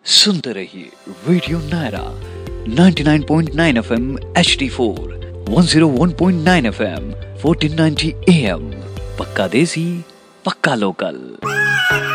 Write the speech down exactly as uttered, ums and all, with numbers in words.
सुनते रहिए radio Naira ninety nine point nine FM H D four, one zero one point nine FM, fourteen ninety am. पक्का देसी, पक्का local.